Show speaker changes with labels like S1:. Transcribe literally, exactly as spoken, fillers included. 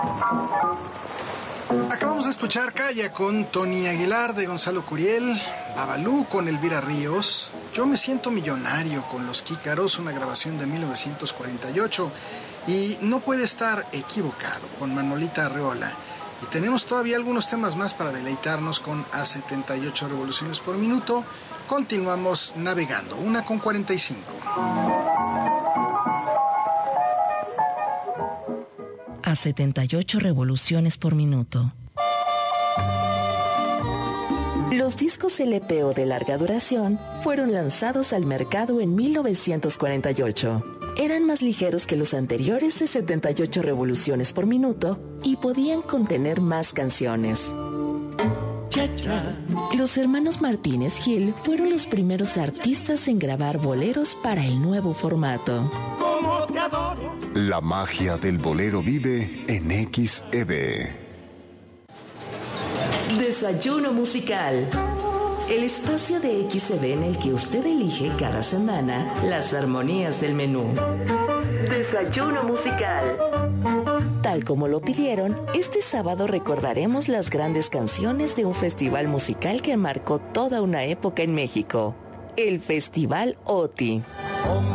S1: Acabamos de escuchar Calla con Tony Aguilar de Gonzalo Curiel, Babalú con Elvira Ríos, Yo me siento millonario con Los Kícaros, una grabación de mil novecientos cuarenta y ocho, y No puede estar equivocado con Manolita Arreola. Y tenemos todavía algunos temas más para deleitarnos con A setenta y ocho revoluciones por minuto. Continuamos navegando, una con cuarenta y cinco.
S2: A setenta y ocho revoluciones por minuto.
S3: Los discos L P o de larga duración fueron lanzados al mercado en mil novecientos cuarenta y ocho. Eran más ligeros que los anteriores de setenta y ocho revoluciones por minuto y podían contener más canciones. Los hermanos Martínez Gil fueron los primeros artistas en grabar boleros para el nuevo formato.
S4: La magia del bolero vive en X E B.
S3: Desayuno musical. El espacio de X E B en el que usted elige cada semana las armonías del menú. Desayuno musical. Tal como lo pidieron, este sábado recordaremos las grandes canciones de un festival musical que marcó toda una época en México, el Festival OTI.